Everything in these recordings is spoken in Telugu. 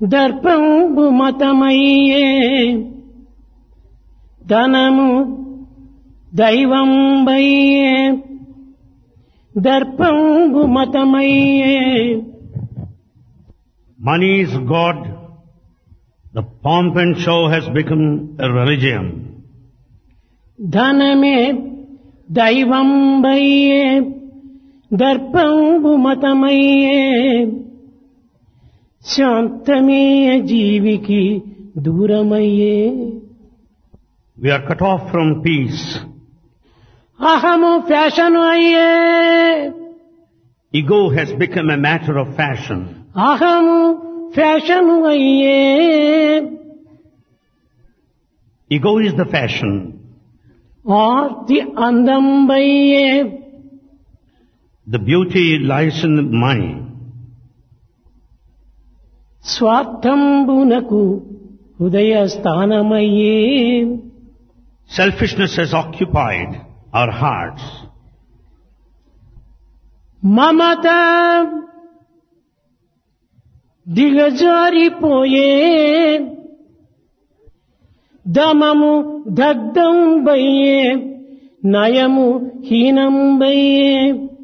దర్పంబు మతమయ్యే ధనము దైవంబయ్యే దర్పంబు మతమయ్యే. Money is God. The pomp and show has become a religion. ధనమే దైవంబయ్యే దర్పంబు మతమయ్యే శాంతమే జీవికి దూరమయ్యే. We are cut off from peace. అహము fashion అయ్యే Ego has become a matter of fashion. అహము fashion అయ్యే. Ego is the fashion. Aarti అందంబయ్యే The beauty lies in the money. స్వార్థంబునకు హృదయ స్థానమయ్యే. Selfishness has occupied our hearts. Mamata దిగజారిపోయే దమము దగ్ధంబయ్యే నయము హీనంబయ్యే.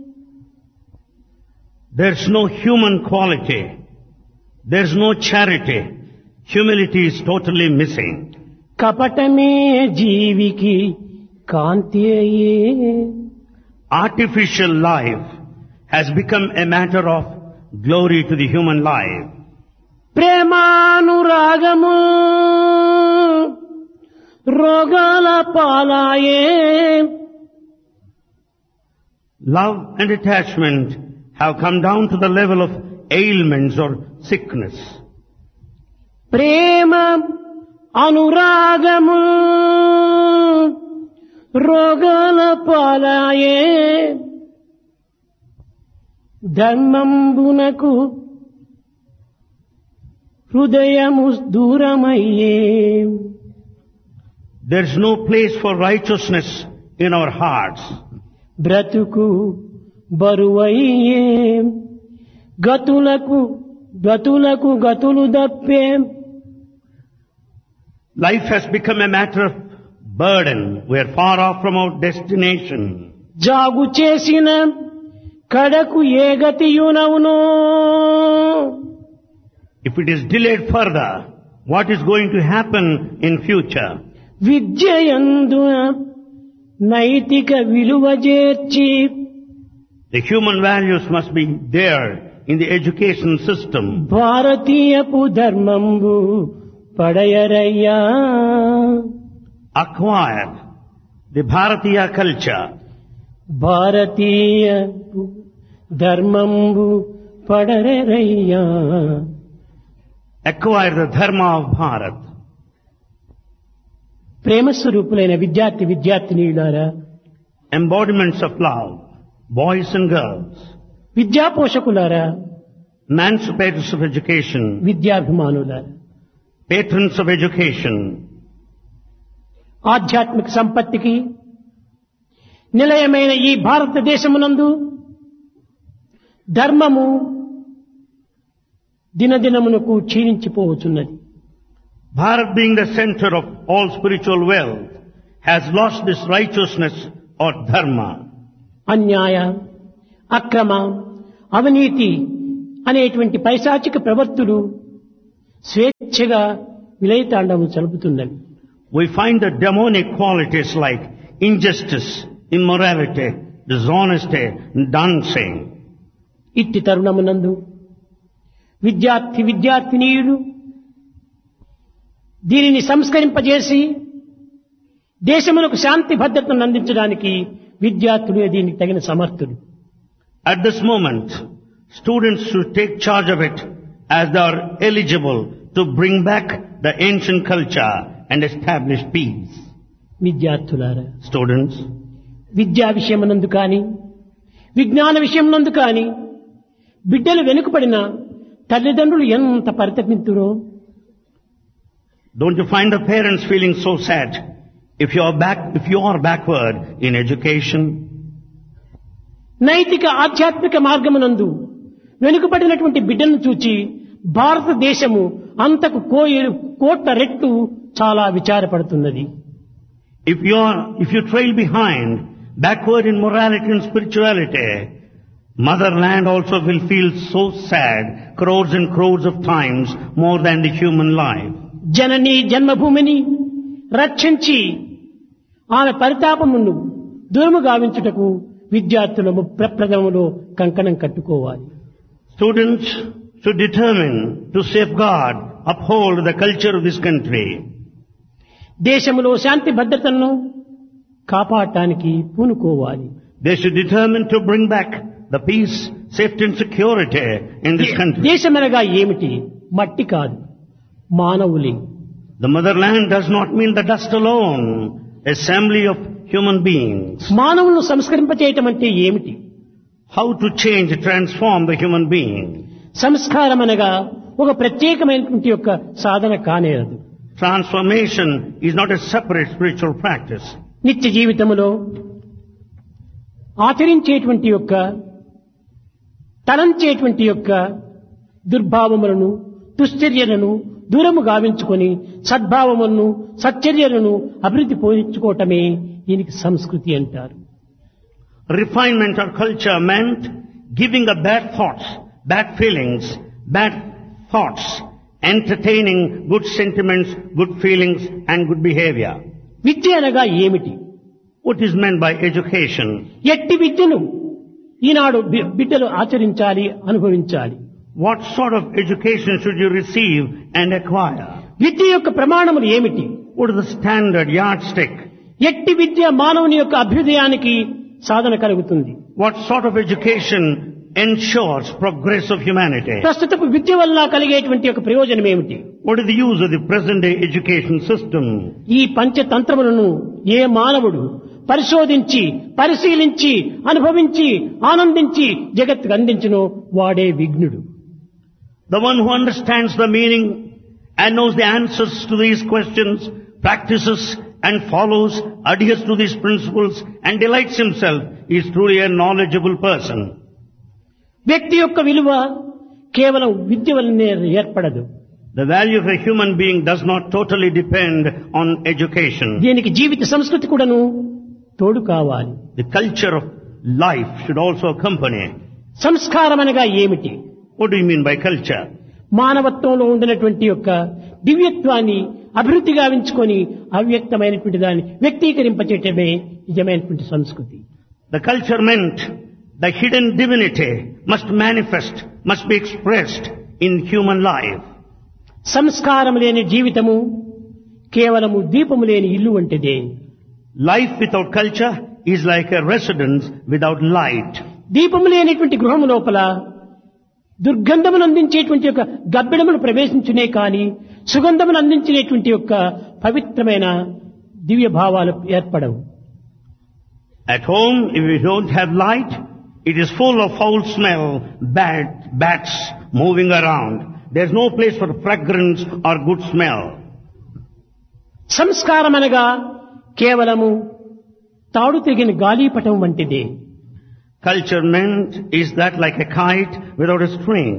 There's no human quality. There's no charity. Humility is totally missing. కపటమే జీవికి కాంతి అయ్యే. Artificial life has become a matter of glory to the human life. ప్రేమానురాగము రోగాల పాలాయే. Love and attachment have come down to the level of ailments or sickness. ప్రేమ అనురాగము రోగాల పాలాయే. ధర్మంబునకు హృదయము దూరమయ్యే. There's no place for righteousness in our hearts. బ్రతుకు బరువయ్యే గతులకు గతులకు గతులు దప్పే. Life has become a matter of burden. We are far off from our destination. జాగు చేసిన కడకు ఏ గతియునవునో. If it is delayed further, what is going to happen in future? విద్యయందున నైతిక విలువ చేర్చి The human values must be there in the education system. భారతీయపు ధర్మంబు పడయరయ్యా. Acquire the Bharatiya culture. భారతీయపు ధర్మంబు పడరయ్యా. Acquire the dharma of Bharat. ప్రేమస్వరూపులైన విద్యార్థి విద్యార్థినీయులారా, Embodiments of love, boys and girls. విద్యా పోషకులారా, Emancipators of education. విద్యాభిమానులారా, Patrons of education. ఆధ్యాత్మిక సంపత్తికి నిలయమైన ఈ భారతదేశమునందు ధర్మము దినదినమునకు క్షీణించిపోవచ్చున్నది. Bharat, being the center of all spiritual wealth, has lost this righteousness or dharma. అన్యాయ అక్రమ అవినీతి అనేటువంటి పైశాచిక ప్రవృత్తులు స్వేచ్ఛగా విలయతాండవం చలుపుతున్నవి. We find the demonic qualities like injustice, immorality, dishonesty, dancing. ఇట్టి తరుణమునందు విద్యార్థి విద్యార్థినీయులు దీనిని సంస్కరింపజేసి దేశములకు శాంతి భద్రతను అందించడానికి విద్యార్థులు దీనికి తగిన సమర్థులు. At this moment, students should take charge of it as they are eligible to bring back the ancient culture and establish peace. విద్యార్థులారా, Students, విద్యా విషయమునందు కానీ విజ్ఞాన విషయమునందు కానీ బిడ్డలు వెనుకబడిన తల్లిదండ్రులు ఎంత పరితపింతురో. don't you find the parents feeling so sad if you are backward in education? నైతిక ఆధ్యాత్మిక మార్గమునందు వెనుకబడినటువంటి బిడ్డలను చూచి భారతదేశము అంతకు కోట్ల రెట్లు చాలా విచారపడుతున్నది. If you trail behind, backward in morality and spirituality, motherland also will feel so sad crores and crores of times more than the human life. జనని జన్మభూమిని రక్షించి ఆమె పరితాపమును దూరము గావించుటకు విద్యార్థులు ప్రప్రథమలో కంకణం కట్టుకోవాలి. Students should determine to safeguard, uphold the culture of this country. దేశములో శాంతి భద్రతలను కాపాడటానికి పూనుకోవాలి. They should determine to bring back the peace, safety and security in this country. దేశమనగా ఏమిటి? మట్టి కాదు, మానవులే. The motherland does not mean the dust alone, assembly of human beings. మానవులను సంస్కరింపచేయటం అంటే ఏమిటి? How to change, transform the human being. సంస్కారం అనగా ఒక ప్రత్యేకమైనటువంటి యొక్క సాధన కానేరదు. Transformation is not a separate spiritual practice. నిత్య జీవితంలో ఆచరించేటువంటి యొక్క తలంచేటువంటి యొక్క దుర్భావములను దుశ్చర్యలను దూరము గావించుకొని సద్భావములను సచ్చర్యలను అభివృద్ధి పోయించుకోవటమే దీనికి సంస్కృతి అంటారు. Refinement or culture meant giving up bad thoughts, bad feelings, bad thoughts, entertaining good sentiments, good feelings and good behavior. విద్య అనగా ఏమిటి? What is meant by education? ఎట్టి విద్యను ఈనాడు బిడ్డలు ఆచరించాలి, అనుభవించాలి. What sort of education should you receive and acquire? విద్య యొక్క ప్రమాణములు ఏమిటి? What is the standard yardstick? ఎట్టి విద్య మానవుని యొక్క అభ్యుదయానికి సాధన కలుగుతుంది. What sort of education ensures progress of humanity? ప్రస్తుతపు విద్య వల్ల కలిగేటువంటి యొక్క ప్రయోజనం ఏమిటి? What is the use of the present day education system? ఈ పంచతంత్రములను ఏ మానవుడు పరిశోధించి పరిశీలించి అనుభవించి ఆనందించి జగత్తుకు అందించునో వాడే విఘ్నుడు. The one who understands the meaning and knows the answers to these questions, practices and follows, adheres to these principles and delights himself is truly a knowledgeable person. వ్యక్తి యొక్క విలువ కేవలం విద్య వల్లనే ఏర్పడదు. The value of a human being does not totally depend on education. దీనికి జీవిత సంస్కృతి కూడాను తోడు కావాలి. The culture of life should also accompany. సంస్కారం అనగా ఏమిటి? What do you mean by culture? మానవత్వంలో ఉండినటువంటి యొక్క దివ్యత్వాన్ని అభివృద్ధి గావించుకొని అవ్యక్తమైనటువంటి దాన్ని వ్యక్తీకరింపచేయటమే నిజమైనటువంటి సంస్కృతి. The culture meant the hidden divinity must manifest, must be expressed in human life. సంస్కారం లేని జీవితము కేవలము దీపము లేని ఇల్లు వంటిదే. Life without culture is like a residence without light. దీపము లేనటువంటి గృహము లోపల దుర్గంధమును అందించేటువంటి యొక్క గబ్బిడములు ప్రవేశించునే కాని సుగంధమును అందించేటువంటి యొక్క పవిత్రమైన దివ్య భావాలు ఏర్పడవు. At home, if you don't have light, it is full of foul smell, bats moving around. There's no place for fragrance or good smell. సంస్కారం అనగా కేవలము తాడు తెగిన గాలిపటం వంటిదే. Culture meant is that like a kite without a string.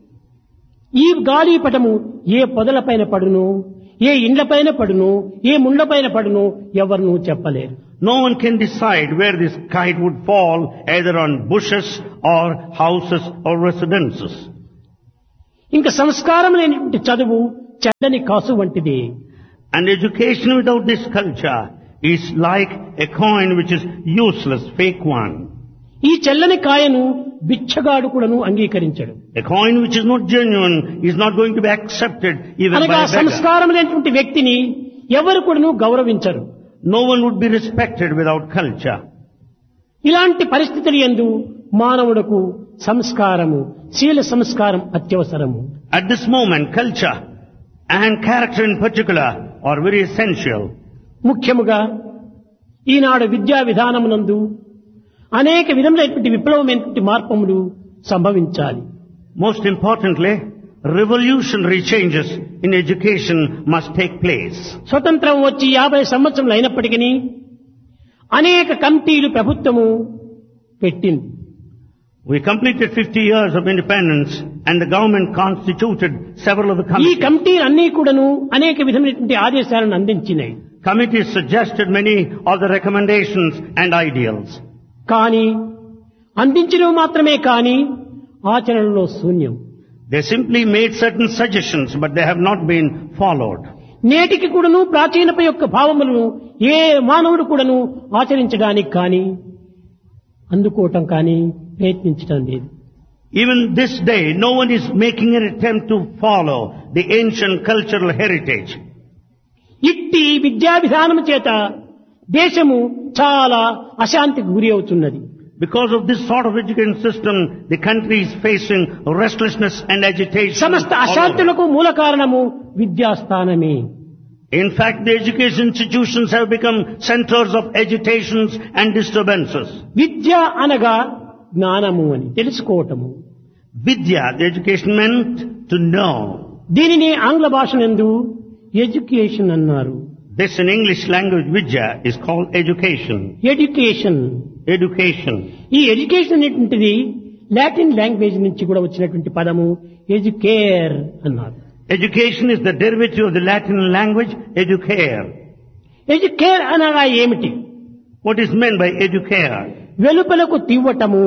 ఈ గాలిపటము ఏ పొదలపైన పడును, ఏ ఇండ్లపైన పడును, ఏ ముండ్లపైన పడును ఎవరునూ చెప్పలేరు. No one can decide where this kite would fall, either on bushes or houses or residences. ఇంకా సంస్కారం లేనిటువంటి చదువు చెడ్డని కాసు వంటిది. And education without this culture is like a coin which is useless, fake one. ఈ చెల్లని కాయను బిచ్చగాడు కూడాను అంగీకరించడు. A coin which is not genuine is not going to be accepted even by అనగా a beggar. సంస్కారం లేనటువంటి వ్యక్తిని ఎవరు కూడాను గౌరవించరు. No one would be respected without culture. ఇలాంటి పరిస్థితులు యందు మానవులకు సంస్కారము, శీల సంస్కారం అత్యవసరము. At this moment, culture and character in particular are very essential. ముఖ్యముగా ఈనాడు విద్యా విధానమునందు అనేక విధములైనటువంటి విప్లవమైనటువంటి మార్పులు సంభవించాలి. Most importantly, revolutionary changes in education must take place. స్వతంత్రం వచ్చి 50 సంవత్సరములు అయినప్పటికీ అనేక కమిటీలు ప్రభుత్వము పెట్టింది. We completed 50 years of independence and the government constituted several of the ఈ committees. కమిటీలు అన్ని కూడాను అనేక విధమైనటువంటి ఆదేశాలను అందించినాయి. Committees suggested many of the recommendations and ideals. కానీ అందించడం మాత్రమే కానీ ఆచరణలో శూన్యం. They simply made certain suggestions, but they have not been followed. నేటికి కూడాను ప్రాచీనత యొక్క భావములను ఏ మానవుడు కూడాను ఆచరించడానికి కానీ అందుకోవటం కానీ ప్రయత్నించడం లేదు. Even this day, no one is making an attempt to follow the ancient cultural heritage. ఇట్టి విద్యా విధానం చేత దేశము చాలా అశాంతికి గురి అవుతున్నది. Because of this sort of education system, the country is facing restlessness and agitation. సమస్త all over. అశాంతులకు మూల కారణము విద్యాస్థానమే. In fact, the education institutions have become centers of agitations and disturbances. విద్య అనగా జ్ఞానము అని తెలుసుకోవటము. Vidya, the education meant to know. దీనిని ఆంగ్ల భాషనందు ఎడ్యుకేషన్ అన్నారు. This in English language, Vidya, is called education. Education. Education. ఈ ఎడ్యుకేషన్ అనేటువంటిది లాటిన్ లాంగ్వేజ్ నుంచి కూడా వచ్చినటువంటి పదము ఎడ్యుకేర్ అన్నారు. Education is the derivative of the Latin language, educare. Educare అనగా ఏమిటి? What is meant by educare? వెలుపలకు తివ్వటము.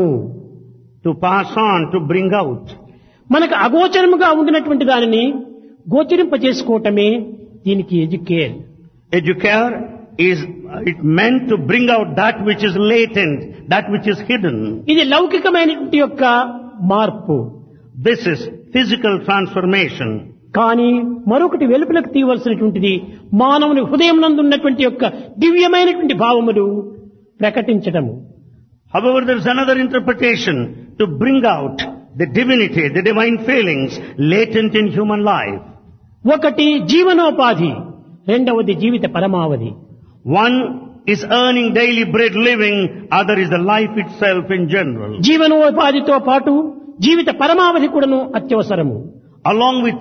To pass on, to bring out. మనకు అగోచరముగా ఉండినటువంటి దానిని గోచరింపజేసుకోవటమే దీనికి educare. Educare is, it meant to bring out that which is latent, that which is hidden. ఇది లౌకికమైనటువంటి యొక్క మార్పు. This is physical transformation. కానీ మరొకటి వెలుపలకు తీయవలసినటువంటిది మానవుని హృదయం నందు ఉన్నటువంటి యొక్క దివ్యమైనటువంటి భావములు ప్రకటించటము. However, there is another interpretation to bring out the divinity, the divine feelings latent in human life. ఒకటి జీవనోపాధి, రెండవది జీవిత పరమావధి. One is earning daily bread living, other is the life itself in general. జీవనోపాధితో పాటు జీవిత పరమావధి కూడాను అత్యవసరము. Along with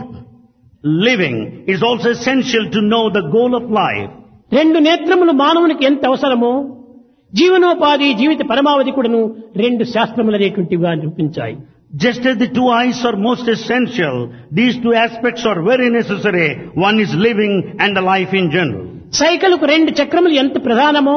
living, it is also essential to know the goal of life. రెండు నేత్రములు మానవునికి ఎంత అవసరమో జీవనోపాధి జీవిత పరమావధి కూడాను రెండు శాస్త్రములు అనేటువంటివిగా నిరూపించాయి. Just as the two eyes are most essential, these two aspects are very necessary. One is living and the life in general. సైకిల్కు రెండు చక్రములు ఎంత ప్రధానమో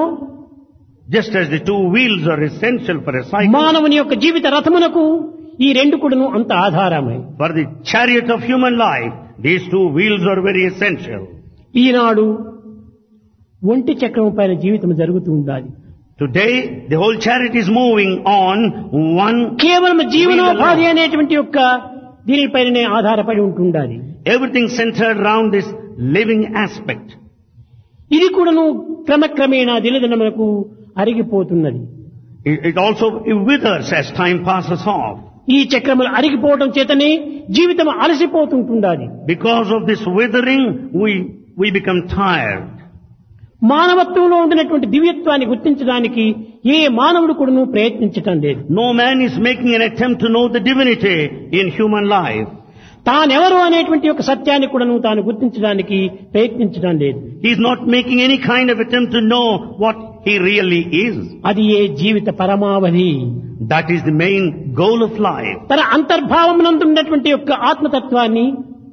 Just as the two wheels are essential for a cycle, మానవుని యొక్క జీవిత రథమునకు ఈ రెండు కూడాను అంత ఆధారమే. for the chariot of human life, these two wheels are very essential. ఈనాడు ఒంటి చక్రం పైన జీవితం జరుగుతూ ఉండాలి. Today, the whole chariot is moving on one. కేవలం జీవనోపాధి అనేటువంటి యొక్క దీనిపైననే ఆధారపడి ఉంటుండాలి. Everything centered around this living aspect. ఇది కూడాను క్రమక్రమేణా దినదినములకు అరిగిపోతున్నది. It also withers as time passes off. ఈ చక్రములు అరిగిపోవడం చేతనే జీవితం అలసిపోతుంటుండాలి. Because of this withering, we become tired. మానవత్వంలో ఉండినటువంటి దివ్యత్వాన్ని గుర్తించడానికి ఏ మానవుడు కూడాను ప్రయత్నించటం లేదు. No man is making an attempt to know the divinity in human life. తానెవరు అనేటువంటి యొక్క సత్యాన్ని కూడాను తాను గుర్తించడానికి ప్రయత్నించడం లేదు. He is not making any kind of attempt to know what he really is. అది ఏ జీవిత పరమావధి. That is the main goal of life. తన అంతర్భావమునందు ఉన్నటువంటి యొక్క ఆత్మతత్వాన్ని,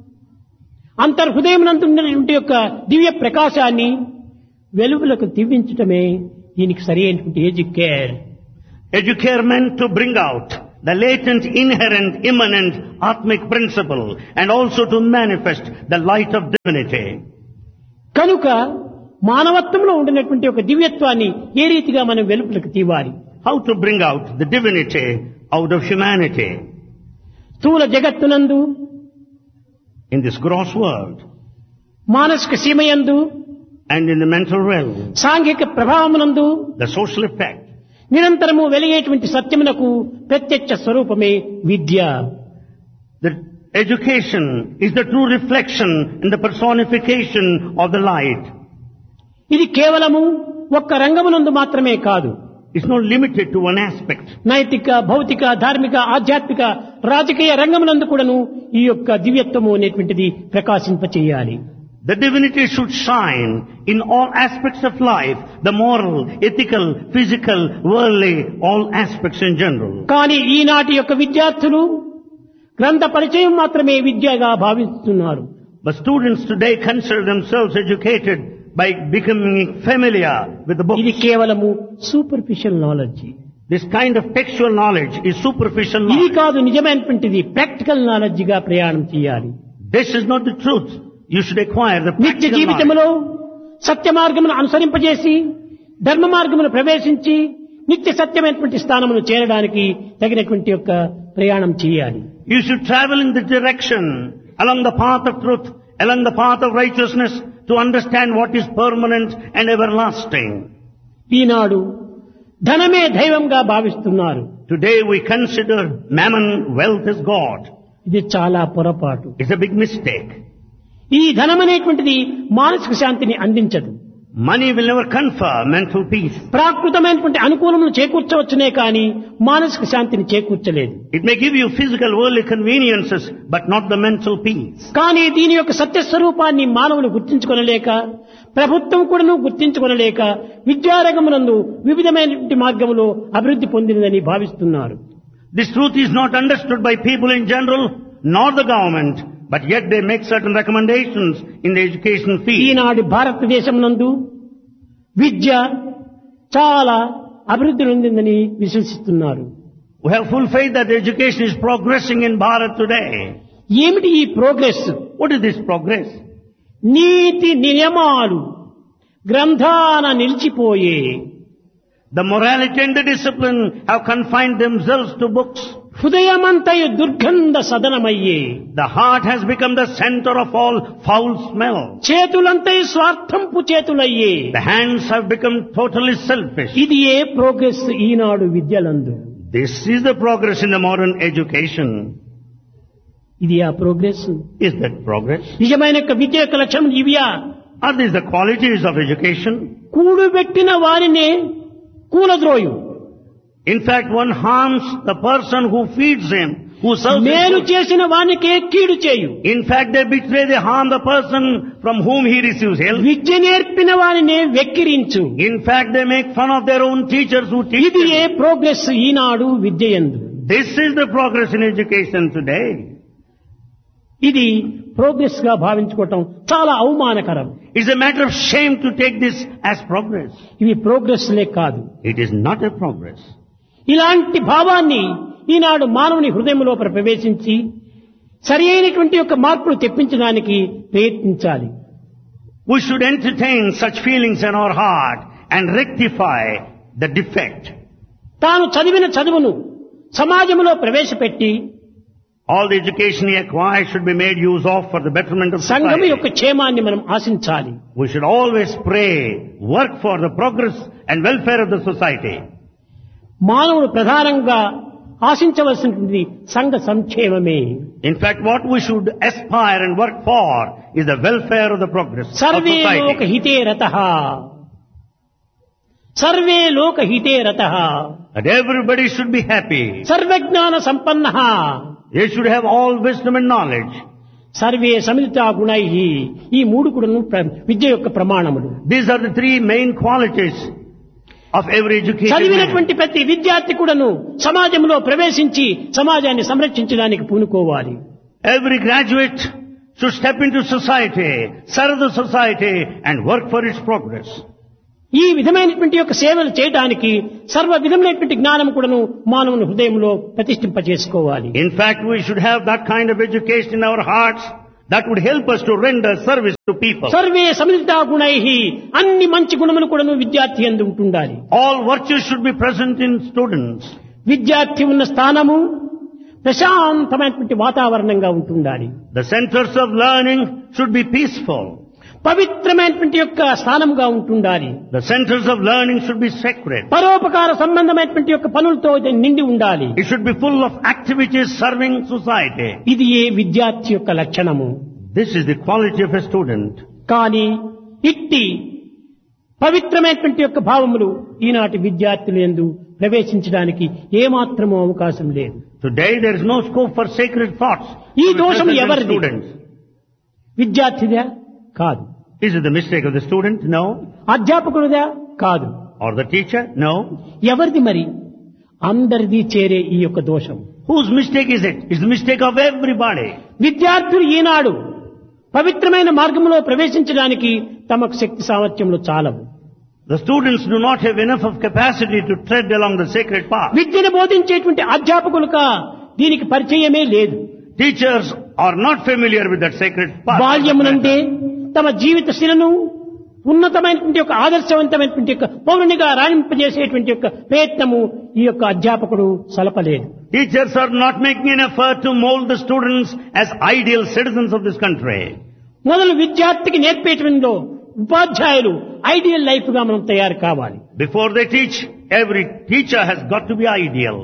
అంతర్హృదయమునందు ఉన్నటువంటి యొక్క దివ్య ప్రకాశాన్ని వెలుగులకు తివ్వించటమే దీనికి సరి అయినటువంటి educare. Educare meant to bring out the latent, inherent, immanent, atmic principle and also to manifest the light of divinity. కనుక మానవత్వంలో ఉండినటువంటి ఒక దివ్యత్వాన్ని ఏ రీతిగా మనం వెలుగులకు తీవాలి? How to bring out the divinity out of humanity స్థూల జగత్తునందు, in this gross world మానసిక సీమయందు, and in the mental realm, సాంఘిక ప్రభావమునందు the social effect. నిరంతరము వెలిగేటువంటి సత్యమునకు ప్రత్యక్ష స్వరూపమే విద్య. The education is the true reflection and the personification of the light. ఇది కేవలము ఒక్క రంగమునందు మాత్రమే కాదు. It's not limited to one aspect. నైతిక, భౌతిక, ధార్మిక, ఆధ్యాత్మిక, రాజకీయ రంగమునందు కూడాను ఈ యొక్క దివ్యత్వము అనేటువంటిది ప్రకాశింపచేయాలి. The divinity should shine in all aspects of life, the moral, ethical, physical, worldly, all aspects in general. కానీ ఈనాటి యొక్క విద్యార్థులు గ్రంథ పరిచయం మాత్రమే విద్యగా భావిస్తున్నారు. But students today consider themselves educated by becoming familiar with the ఇది books. కేవలము superficial knowledge. This kind of textual knowledge is superficial ఇది knowledge. కాదు నిజమైనటువంటిది ప్రాక్టికల్ నాలెడ్జ్ గా ప్రయాణం చేయాలి. This is not the truth. You should acquire the నిత్య practical knowledge. జీవితంలో సత్య మార్గమును అనుసరింపజేసి ధర్మ మార్గమును ప్రవేశించి నిత్య సత్యమైనటువంటి స్థానమును చేరడానికి తగినటువంటి యొక్క ప్రయాణం చేయాలి. You should travel in the direction along the path of truth, along the path of righteousness to understand what is permanent and everlasting. ఈనాడు ధనమే దైవంగా భావిస్తున్నారు. Today we consider mammon, wealth as God. ఇది చాలా పొరపాటు. It's a big mistake. ఈ ధనం అనేటువంటిది మానసిక శాంతిని అందించదు. Money will never confer mental peace. ప్రాకృతమైనటువంటి అనుకూలములు చేకూర్చవచ్చునే కానీ మానసిక శాంతిని చేకూర్చలేదు. It may give you physical worldly conveniences, but not the mental peace. కానీ దీని యొక్క సత్యస్వరూపాన్ని మానవులు గుర్తించుకొనలేక ప్రభుత్వం కూడాను గుర్తించుకొనలేక విద్యారంగమునందు వివిధమైనటువంటి మార్గములో అభివృద్ధి పొందినదని భావిస్తున్నారు. This truth is not understood by people in general, nor the government, but yet they make certain recommendations in the education field. ఈనాడు భారతదేశం నందు విద్య చాలా అభివృద్ధి చెందిందని విశ్వసిస్తున్నారు. We have full faith that education is progressing in Bharat today. ఏమిటి ఈ progress? What is this progress? నీతి నియమాలు గ్రంథాన నిలిచిపోయే. The morality and the discipline have confined themselves to books. హృదయమంతయు దుర్గంధ సదనమయ్యే. The heart has become the center of all foul smell. చేతులంతయు స్వార్థంపు చేతులయ్యే. The hands have become totally selfish. ఇది ఏ progress Eenadu విద్యలందు? This is the progress in the modern education. ఇది ఆ ప్రోగ్రెస్? Is that progress? నిజమైన విద్య యొక్క లక్ష్యం ఇవియా? Are these the qualities of education? కూడుబెట్టిన వారినే కూలద్రోయు. In fact, one harms the person who feeds him, who serves మేలు him. చేసిన వానికే కీడు చేయు. In fact, they betray, they harm the person from whom he receives help. విద్య నేర్పిన వారినే వెక్కిరించు. In fact, they make fun of their own teachers who teach ఇది ఏ them. Progress Eenadu విద్యయందు? This is the progress in education today. ఇది ప్రోగ్రెస్ గా భావించుకోవటం చాలా అవమానకరం. It's a matter of shame to take this as progress. ఇవి ప్రోగ్రెస్లే కాదు. It is not a progress. ఇలాంటి భావాన్ని ఈనాడు మానవుని హృదయంలో ప్రవేశించి సరి అయినటువంటి యొక్క మార్పులు తెప్పించడానికి ప్రయత్నించాలి. We should entertain such feelings in our heart and rectify the defect. తాను చదివిన చదువును సమాజంలో ప్రవేశపెట్టి All the education he acquires should be made use of for the betterment of సంఘం యొక్క society. క్షేమాన్ని మనం ఆశించాలి. We should always pray, work for the progress and welfare of the society. మానవుడు ప్రధానంగా ఆశించవలసినది సంఘ సంక్షేమమే. In fact, what we should aspire and work for is the welfare of the progress of survey లోక society. హితే రతః. సర్వే లోక హితే రతః. That everybody should be happy. సర్వజ్ఞాన సంపన్నః. They should have all wisdom and knowledge. Survey Savita గుణైః. ఈ మూడు కూడాను విద్య యొక్క ప్రమాణములు. These are the three main qualities of every educated man. చదివినటువంటి ప్రతి విద్యార్థి కూడాను సమాజంలో ప్రవేశించి సమాజాన్ని సంరక్షించడానికి పూనుకోవాలి. Every graduate should step into society, serve the society and work for its progress. ఈ విధమైనటువంటి యొక్క సేవలు చేయడానికి సర్వ విధమైనటువంటి జ్ఞానం కూడాను మానవుని హృదయంలో ప్రతిష్ఠింప చేసుకోవాలి. In fact, we should have that kind of education in our hearts that would help us to render service to people. Survey Savita గుణైః. అన్ని మంచి గుణములు కూడాను విద్యార్థి యందు ఉంటుండాలి. All virtues should be present in students. విద్యార్థి ఉన్న స్థానము ప్రశాంతమైనటువంటి వాతావరణంగా ఉంటుండాలి. The centers of learning should be peaceful. పవిత్రమైనటువంటి యొక్క స్థానముగా ఉంటుండాలి. The centers of learning should be sacred. పరోపకార సంబంధమైనటువంటి యొక్క పనులతో ఇది నిండి ఉండాలి. It should be full of activities serving society. ఇది ఏ విద్యార్థి యొక్క లక్షణము. This is the quality of a student. కానీ ఇట్టి పవిత్రమైనటువంటి యొక్క భావములు ఈనాటి విద్యార్థుల యందు ప్రవేశించడానికి ఏమాత్రమూ అవకాశం లేదు. Today there is no scope for sacred thoughts. ఈ to be దోషం present in ఎవరిది? students. విద్యార్థిదా కాదు. Is it the mistake of the student? No. అధ్యాపకుడిదా? కాదు. Or the teacher? No. ఎవరిది మరి? అందరిది చేరే ఈ యొక్క దోషం. Whose mistake is it? It's the mistake of everybody. విద్యార్థులు ఈనాడు పవిత్రమైన మార్గంలో ప్రవేశించడానికి తమకు శక్తి సామర్థ్యంలో చాలవు. The students do not have enough of capacity to tread along the sacred path. విద్యను బోధించేటువంటి అధ్యాపకులకు దీనికి పరిచయమే లేదు. Teachers are not familiar with that sacred path. బాల్యమునందే తమ జీవిత శిలను ఉన్నతమైనటువంటి ఒక ఆదర్శవంతమైనటువంటి యొక్క పౌరునిగా రాణింపజేసేటువంటి యొక్క ప్రయత్నము ఈ యొక్క అధ్యాపకుడు సలపలేదు. Teachers are not making an effort to mold the students as ideal citizens of this country. మొదలు విద్యార్థికి నేర్పేటంలో ఉపాధ్యాయులు ఐడియల్ లైఫ్ గా మనం తయారు కావాలి. Before they teach, every teacher has got to be ideal.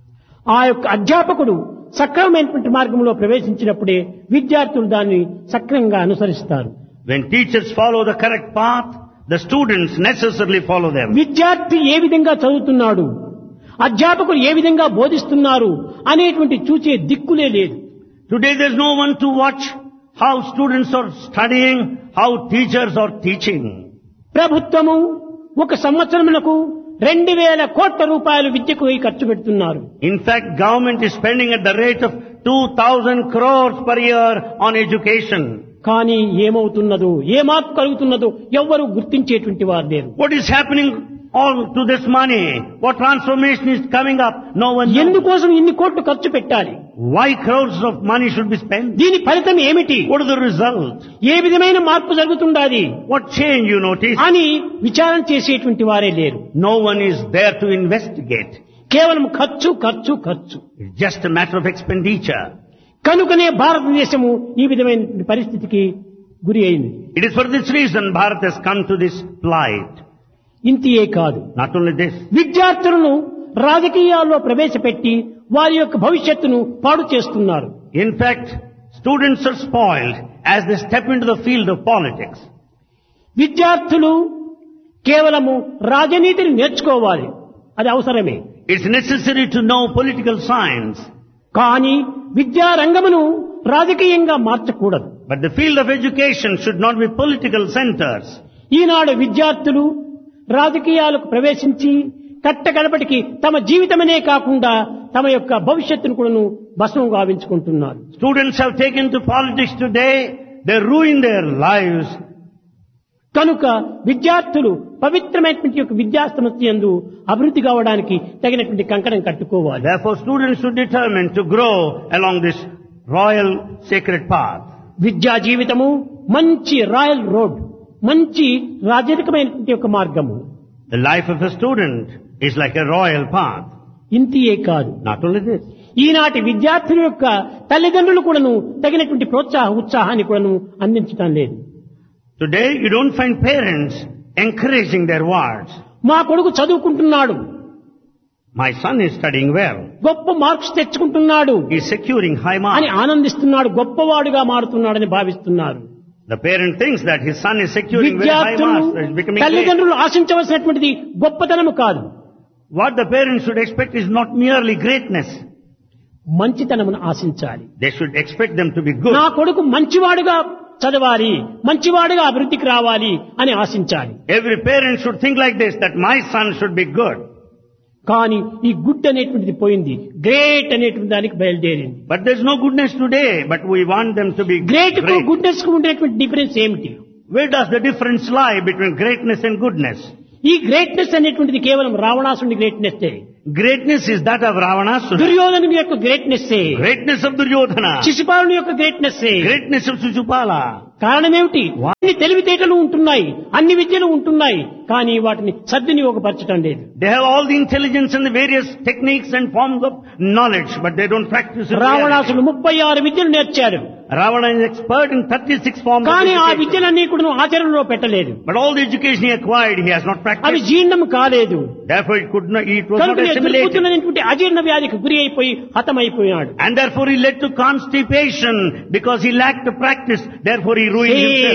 ఆ యొక్క అధ్యాపకుడు సక్రమమైనటువంటి మార్గంలో ప్రవేశించినప్పుడే విద్యార్థులు దాన్ని సక్రమంగా అనుసరిస్తారు. When teachers follow the correct path, the students necessarily follow them. విద్యార్థి ఏ విధంగా చదువుతున్నాడు, అధ్యాపకులు ఏ విధంగా బోధిస్తున్నారు అనేటువంటి చూచే దిక్కులే లేదు. Today there is no one to watch how students are studying, how teachers are teaching. ప్రభుత్వము ఒక సంవత్సరమునకు 2,000 కోట్ల రూపాయలు విద్యకు ఖర్చు పెడుతున్నారు. In fact, government is spending at the rate of 2,000 crores per year on education. కానీ ఏమవుతున్నదో, ఏ మార్పు కలుగుతున్నదో ఎవ్వరూ గుర్తించేటువంటి వారు లేరు. What is happening all to this money? What transformation is coming up? No one knows. ఎందుకోసం ఇన్ని కోట్లు ఖర్చు పెట్టాలి? Why crores of money should be spent? దీని ఫలితం ఏమిటి? What is the result? ఏ విధమైన మార్పు జరుగుతుండాలి What change you notice? అని విచారణ చేసేటువంటి వారే లేరు. No one is there to investigate. కేవలం ఖర్చు ఖర్చు ఖర్చు. It's just a matter of expenditure. కనుకనే భారతదేశము ఈ విధమైన పరిస్థితికి గురి అయింది. It is for this reason Bharat has come to this plight. ఇంతియే కాదు, Not only this, విద్యార్థులను రాజకీయాల్లో ప్రవేశపెట్టి వారి యొక్క భవిష్యత్తును పాడు చేస్తున్నారు. in fact, students are spoiled as they step into the field of politics. విద్యార్థులు కేవలము రాజనీతిని నేర్చుకోవాలి, అది అవసరమే. It's necessary to know political science. కానీ విద్యా రంగమును రాజకీయంగా మార్చకూడదు. But the field of education should not be political centers. ఈనాడు విద్యార్థులు రాజకీయాలకు ప్రవేశించి కట్టగడపటికి తమ జీవితమనే కాకుండా తమ యొక్క భవిష్యత్తును కూడాను భస్మం గావించుకుంటున్నారు. Students have taken to politics today, they ruin their lives. కనుక విద్యార్థులు పవిత్రమైనటువంటి యొక్క విద్యాసంస్థ యందు అభివృద్ధి కావడానికి తగినటువంటి కంకణం కట్టుకోవాలి. Therefore, students should determine to grow along this royal sacred path. విద్యా జీవితము మంచి రాయల్ రోడ్, మంచి రాజరికమైనటువంటి యొక్క మార్గము. The life of a student is like a royal path. ఇంతియే కాదు, Not only this, ఈనాటి విద్యార్థుల యొక్క తల్లిదండ్రులు కూడాను తగినటువంటి ఉత్సాహాన్ని కూడాను అందించడం లేదు. today you don't find parents encouraging their wards. మా కొడుకు చదువుకుంటున్నాడు, My son is studying well. గొప్ప marks తెచ్చుకుంటున్నాడు He is securing high అని marks. ఆనందిస్తున్నాడు, గొప్పవాడుగా మారుతున్నాడని భావిస్తున్నారు. The parent thinks that his son is securing very high విద్యార్థులు marks, that he is becoming great. తల్లిదండ్రులు ఆశించవలసినటువంటిది గొప్పతనము కాదు, What the parents should expect is not merely greatness. మంచితనమును ఆశించాలి. They should expect them to be good. నా కొడుకు మంచివాడుగా చదవాలి, మంచివాడుగా అభివృద్ధికి రావాలి అని ఆశించాలి. Every parent should think like this, that my son should be good. కానీ ఈ గుడ్ అనేటువంటిది పోయింది, గ్రేట్ అనేటువంటి దానికి బయలుదేరింది. But there's no goodness today, but we want them to be great కు great. గుడ్నెస్ కు ఉండేటువంటి డిఫరెన్స్ ఏమిటి? Where does the difference lie between greatness and goodness? ఈ గ్రేట్నెస్ అనేటువంటిది కేవలం రావణాసుని greatness. Greatness is that of Ravanasura. దుర్యోధను యొక్క గ్రేట్నెస్, Greatness of Duryodhana. శిశుపాలుని యొక్క గ్రేట్నెస్. Greatness of Shishupala. కారణమేమిటి? అన్ని తెలివితేటలు ఉంటున్నాయి, అన్ని విద్యలు ఉంటున్నాయి, కానీ వాటిని సద్వినియోగపరచడం లేదు. They have all the intelligence and the various techniques and forms of knowledge, but they don't practice it. రావణాసుడు 36 విద్యలు నేర్చాడు, Ravana is expert in 36 forms of కానీ ఆ education. విద్యలన్నీ కూడా ఆచరణలో పెట్టలేదు. But all the education he acquired, he has not అవి practiced. జీర్ణం కాలేదు. Therefore, it was not కనుక assimilated. దుర్బుద్ధులైనటువంటి అజీర్ణ వ్యాధికి గురి అయిపోయి హతమైపోయాడు. And therefore he led to constipation because he lacked the practice. Therefore he ruined same himself.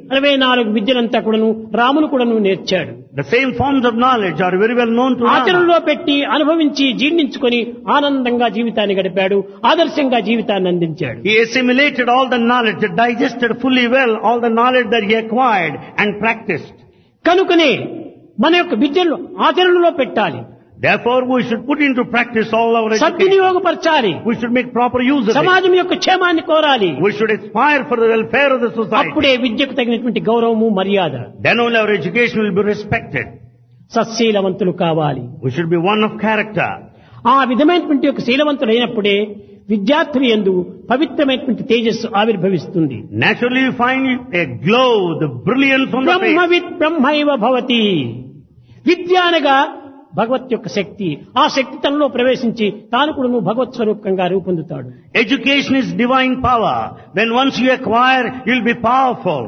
64 విద్యలంతా కూడాను రామును కూడాను నేర్చాడు. The same forms of knowledge are very well known to Rama. ఆచరణలో పెట్టి అనుభవించి జీర్ణించుకొని ఆనందంగా జీవితాన్ని గడిపాడు, ఆదర్శంగా జీవితాన్ని అందించాడు. He assimilated all the knowledge, digested fully well all the knowledge that he acquired and practiced. కనుకనే మన యొక్క విద్యను ఆచరణలో పెట్టాలి. Therefore, we should put into practice all our education. సద్వినియోగపరచాలి. We should make proper use of it. సమాజం యొక్క క్షేమాన్ని కోరాలి. We should aspire for the welfare of the society. అప్పుడే విద్యకు తగినటువంటి గౌరవము మర్యాద. Then only our education will be respected. సత్శీలవంతులు కావాలి. We should be one of character. ఆ విధమైనటువంటి యొక్క శీలవంతులైనప్పుడే విద్యార్థులు యందు పవిత్రమైనటువంటి తేజస్సు ఆవిర్భవిస్తుంది. Naturally, you find a glow, the brilliance on the face. బ్రహ్మవిత్ బ్రహ్మైవ భవతి. విద్య అనగా భగవత్ యొక్క శక్తి. ఆ శక్తి తనలో ప్రవేశించి తాను కూడా భగవత్ స్వరూపంగా రూపొందుతాడు. Education is divine power. When once you acquire, you'll be powerful.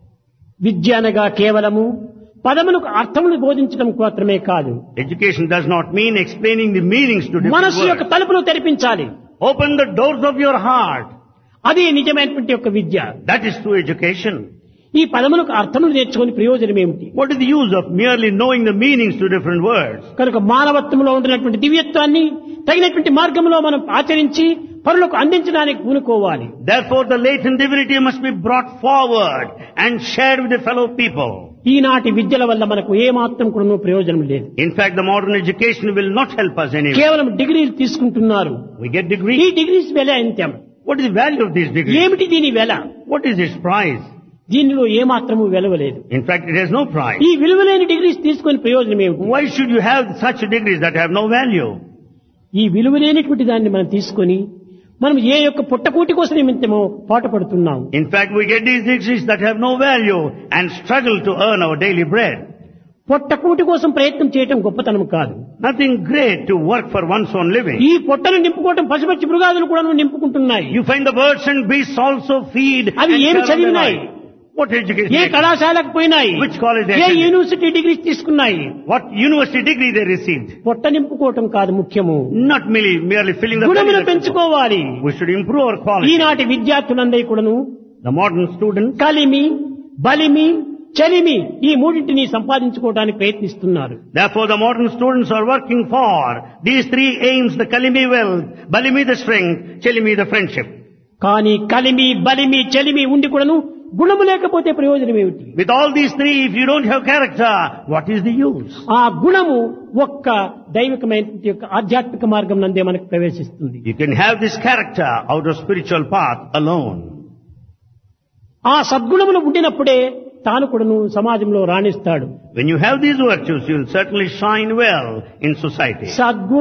విద్య అనగా కేవలము పదములకు అర్థములు బోధించడం మాత్రమే కాదు. Education does not mean explaining the meanings to different మనస్సు యొక్క words. తలుపులు తెరిపించాలి. Open the doors of your heart. అది నిజమైనటువంటి యొక్క విద్య. That is true education. ఈ పదములకు అర్థములు నేర్చుకుని ప్రయోజనం ఏమిటి? What is the use of merely knowing the meanings to different words? కనుక మానవత్వంలో ఉండినటువంటి దివ్యత్వాన్ని తగినటువంటి మార్గంలో మనం ఆచరించి పరులకు అందించడానికి పూనుకోవాలి. Therefore, the latent divinity must be brought forward and shared with the fellow people. ఈనాటి విద్యల వల్ల మనకు ఏ మాత్రం కూడా ప్రయోజనం లేదు. In fact, the modern education will not help us anyway. కేవలం డిగ్రీలు తీసుకుంటున్నారు. We get ఈ degrees. డిగ్రీస్ వెల ఎంత? What is the value of these degrees? ఏమిటి దీని వెల? What is its price? దీనిలో ఏ మాత్రము విలువలేదు. In fact, it has no price. ఈ విలువలేని డిగ్రీస్ తీసుకొని ప్రయోజనం ఏమిటి? Why should you have such degrees that have no value? ఈ విలువలేనిటువంటి దాన్ని మనం తీసుకొని మనం ఏ యొక్క పుట్టకూటి కోసం నిమిత్తమో పాటుపడుతున్నాం. In fact, we get these degrees that have no value and struggle to earn our daily bread. పొట్టకూటి కోసం ప్రయత్నం చేయటం గొప్పతనం కాదు. Nothing great to work for one's own living. ఈ పొట్టను నింపుకోవటం పశుపక్షి మృగాదులు కూడా నింపుకుంటున్నాయి. You find the birds and beasts also feed. అవి and ఏమి share their చదివినాయి? life. What education? ఏ కళాశాలకు పోయినాయి? Which college they A attended? University degrees తీసుకున్నాయి? What university degree they received? పొట్ట నింపుకోవటం కాదు ముఖ్యము. Not merely filling the గుణమును belly. పెంచుకోవాలి. We should improve our quality. ఈనాటి విద్యార్థులందరి కూడాను The modern students, కలిమి, బలిమి, చలిమి ఈ మూడింటిని సంపాదించుకోవడానికి ప్రయత్నిస్తున్నారు. therefore the modern students are working for these three aims: the kalimi wealth, balimi the strength, chalimi the friendship. కానీ కలిమి, బలిమి, చలిమి ఉండి కూడాను గుణము లేకపోతే ప్రయోజనం ఏమిటి? With all these three, if you don't have character, what is the use? ఆ గుణము ఒక్క దైవికమైన యొక్క ఆధ్యాత్మిక మార్గం నందే మనకు ప్రవేశిస్తుంది. You can have this character out of spiritual path alone. ఆ సద్గుణములు ఉండినప్పుడే తాను కూడాను సమాజంలో రాణిస్తాడు. When you have these virtues, you will certainly shine well in society.